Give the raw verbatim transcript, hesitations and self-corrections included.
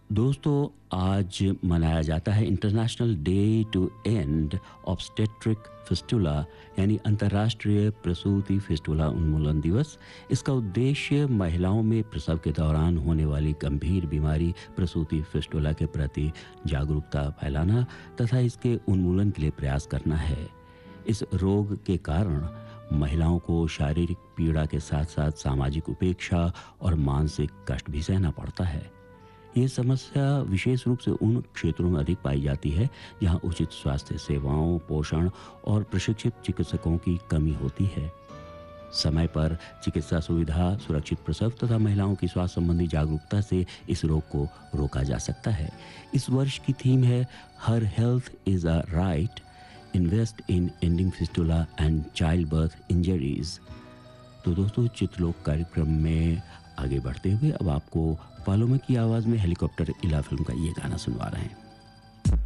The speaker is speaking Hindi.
दोस्तों, आज मनाया जाता है international day to and obstetric fistula, यानी अंतर्राष्ट्रीय प्रसूति फिस्टुला उन्मूलन दिवस। इसका उद्देश्य महिलाओं में प्रसव के दौरान होने वाली गंभीर बीमारी प्रसूति फिस्टुला के प्रति जागरूकता फैलाना तथा इसके उन्मूलन के लिए प्रयास करना है। इस रोग के कारण महिलाओं को शारीरिक पीड़ा के साथ साथ सामाजिक उपेक्षा और मानसिक कष्ट भी सहना पड़ता है। ये समस्या विशेष रूप से उन क्षेत्रों में अधिक पाई जाती है जहां उचित स्वास्थ्य सेवाओं, पोषण और प्रशिक्षित चिकित्सकों की कमी होती है। समय पर चिकित्सा सुविधा, सुरक्षित प्रसव तथा महिलाओं की स्वास्थ्य संबंधी जागरूकता से इस रोग को रोका जा सकता है। इस वर्ष की थीम है हर health is a right, invest in ending fistula and child birth injuries. तो दोस्तों, चित्रलोक कार्यक्रम में आगे बढ़ते हुए अब आपको पालोमे की आवाज़ में हेलीकॉप्टर इला फिल्म का ये गाना सुनवा रहे हैं।